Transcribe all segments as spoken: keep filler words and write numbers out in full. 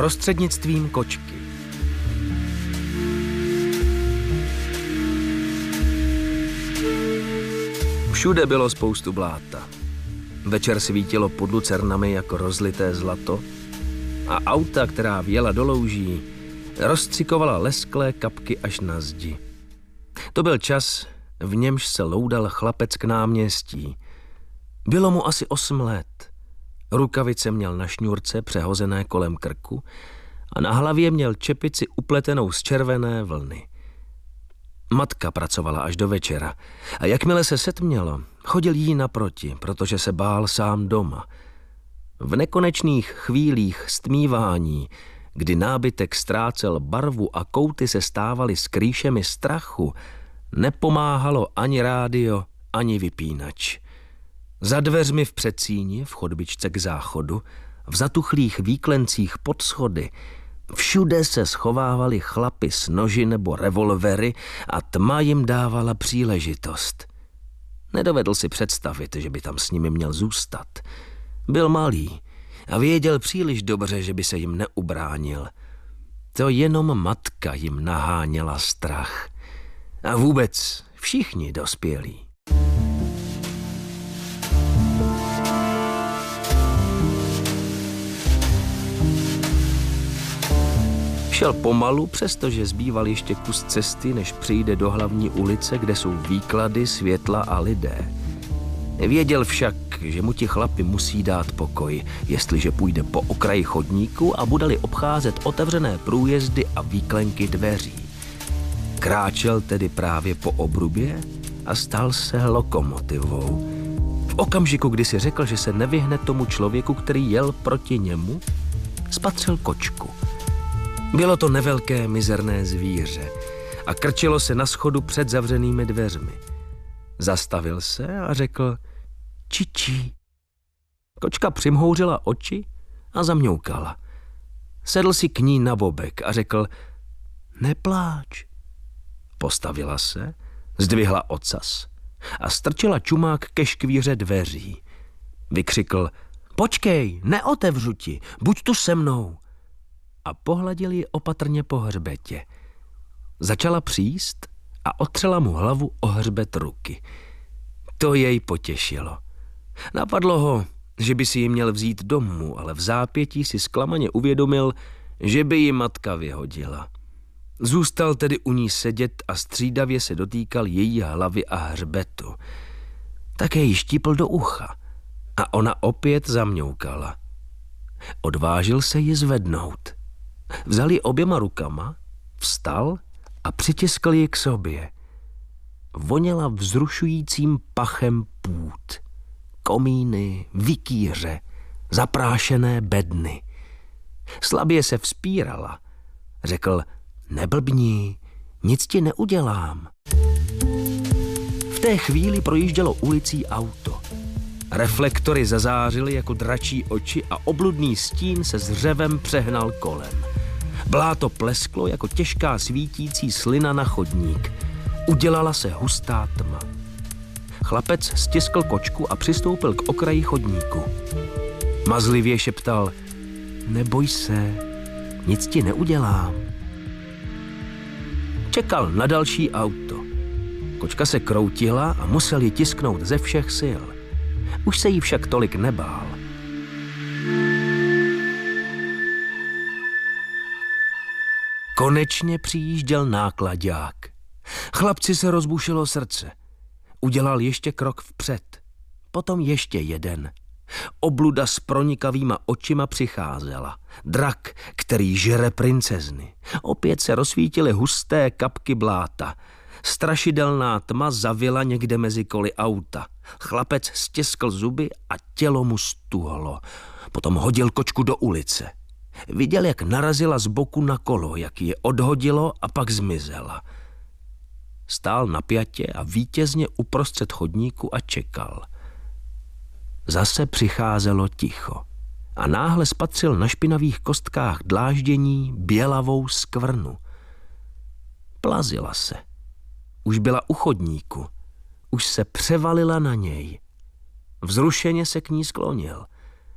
prostřednictvím kočky. Všude bylo spoustu bláta. Večer svítilo pod lucernami jako rozlité zlato a auta, která vjela do louží, rozcikovala lesklé kapky až na zdi. To byl čas, v němž se loudal chlapec k náměstí. Bylo mu asi osm let. Rukavice měl na šňůrce přehozené kolem krku a na hlavě měl čepici upletenou z červené vlny. Matka pracovala až do večera a jakmile se setmělo, chodil jí naproti, protože se bál sám doma. V nekonečných chvílích stmívání, kdy nábytek ztrácel barvu a kouty se stávaly skrýšemi strachu, nepomáhalo ani rádio, ani vypínač. Za dveřmi v předsíni, v chodbičce k záchodu, v zatuchlých výklencích pod schody, všude se schovávali chlapi s noži nebo revolvery a tma jim dávala příležitost. Nedovedl si představit, že by tam s nimi měl zůstat. Byl malý a věděl příliš dobře, že by se jim neubránil. To jenom matka jim naháněla strach. A vůbec všichni dospělí. Šel pomalu, přestože zbýval ještě kus cesty, než přijde do hlavní ulice, kde jsou výklady, světla a lidé. Věděl však, že mu ti chlapi musí dát pokoj, jestliže půjde po okraji chodníku a bude-li obcházet otevřené průjezdy a výklenky dveří. Kráčel tedy právě po obrubě a stal se lokomotivou. V okamžiku, kdy si řekl, že se nevyhne tomu člověku, který jel proti němu, spatřil kočku. Bylo to nevelké mizerné zvíře a krčilo se na schodu před zavřenými dveřmi. Zastavil se a řekl čičí. Kočka přimhouřila oči a zamňoukala. Sedl si k ní na bobek a řekl nepláč. Postavila se, zdvihla ocas a strčila čumák ke škvíře dveří. Vykřikl počkej, neotevřu ti, buď tu se mnou. A pohladil ji opatrně po hřbetě. Začala příst a otřela mu hlavu o hřbet ruky. To jej potěšilo. Napadlo ho, že by si ji měl vzít domů, ale v zápětí si zklamaně uvědomil, že by ji matka vyhodila. Zůstal tedy u ní sedět a střídavě se dotýkal její hlavy a hřbetu. Také ji štípl do ucha a ona opět zamňoukala. Odvážil se ji zvednout. Vzal ji oběma rukama, vstal a přitiskl ji k sobě. Voněla vzrušujícím pachem půd. Komíny, vikýře, zaprášené bedny. Slabě se vzpírala. Řekl, neblbni, nic ti neudělám. V té chvíli projíždělo ulicí auto. Reflektory zazářily jako dračí oči a obludný stín se s řevem přehnal kolem. Bláto plesklo jako těžká svítící slina na chodník. Udělala se hustá tma. Chlapec stiskl kočku a přistoupil k okraji chodníku. Mazlivě šeptal, neboj se, nic ti neudělám. Čekal na další auto. Kočka se kroutila a musel ji tisknout ze všech sil. Už se jí však tolik nebál. Konečně přijížděl náklaďák. Chlapci se rozbušilo srdce. Udělal ještě krok vpřed. Potom ještě jeden. Obluda s pronikavýma očima přicházela. Drak, který žere princezny. Opět se rozsvítily husté kapky bláta. Strašidelná tma zavila někde mezi koly auta. Chlapec stiskl zuby a tělo mu stuhlo. Potom hodil kočku do ulice. Viděl, jak narazila z boku na kolo, jak je odhodilo a pak zmizela. Stál napjatě a vítězně uprostřed chodníku a čekal. Zase přicházelo ticho a náhle spatřil na špinavých kostkách dláždění bělavou skvrnu. Plazila se. Už byla u chodníku. Už se převalila na něj. Vzrušeně se k ní sklonil.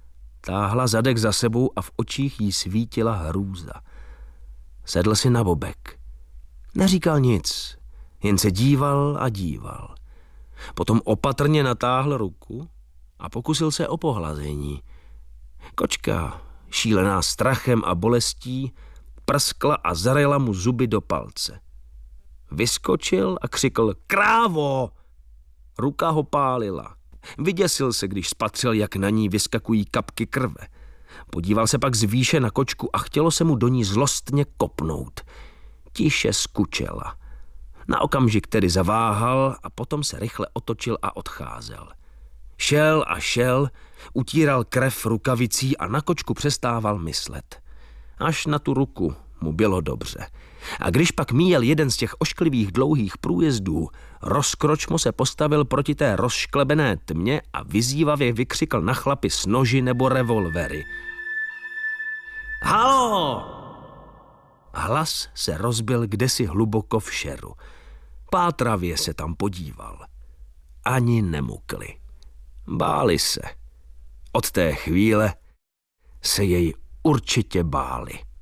táhla zadek za sebou a v očích jí svítila hrůza. Sedl si na bobek. Neříkal nic, jen se díval a díval. Potom opatrně natáhl ruku a pokusil se o pohlazení. Kočka, šílená strachem a bolestí, prskla a zaryla mu zuby do palce. Vyskočil a křikl: Krávo! Ruka ho pálila. Vyděsil se, když spatřil, jak na ní vyskakují kapky krve. Podíval se pak z výše na kočku a chtělo se mu do ní zlostně kopnout. Tiše skučela. Na okamžik tedy zaváhal a potom se rychle otočil a odcházel. Šel a šel, utíral krev rukavicí a na kočku přestával myslet. Až na tu ruku mu bylo dobře. A když pak míjel jeden z těch ošklivých dlouhých průjezdů, rozkročmo se postavil proti té rozšklebené tmě a vyzývavě vykřikl na chlapy s noži nebo revolvery. Halo! Hlas se rozbil kdesi hluboko v šeru. Pátravě se tam podíval. Ani nemukli. Báli se. Od té chvíle se jej určitě báli.